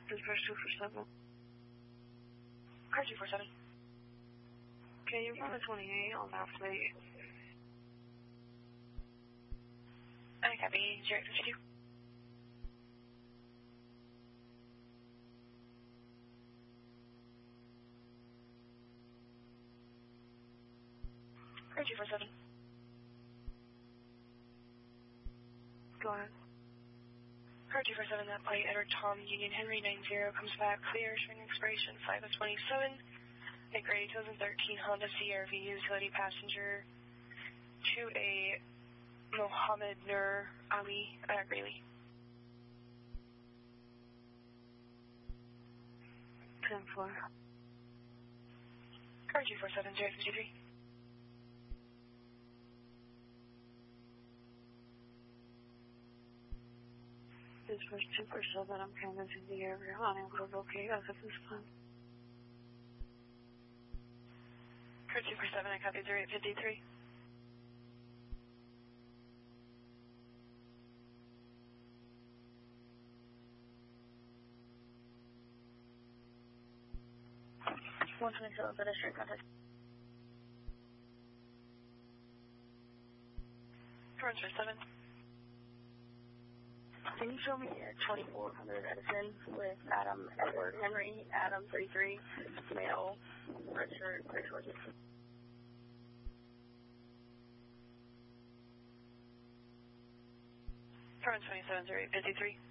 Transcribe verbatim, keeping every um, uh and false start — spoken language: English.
Dispatch two four seven. Car two four seven. Okay, you're on the twenty-eight on that plate. I copy zero eight fifty-two. Car two four seven. Go ahead. Car two four seven, that plate, Edward Tom, Union Henry nine zero, comes back clear, showing expiration five of twenty-seven. Make ready two thousand thirteen Honda C R V utility passenger to a Mohammed Nur Ali uh, Greeley. ten four. Car two four seven, zero fifty-three. Dispatch two four seven, I'm canvassing the area, unable to locate as of this time. Car two four seven, I copy zero eight fifty-three. one twenty-seven, pedestrian contact. Car one seven. Can you show me a twenty-four hundred Edison with Adam Edward Henry, Adam thirty-three, male, red shirt, gray shorts? Car one twenty-seven, zero eight fifty-three.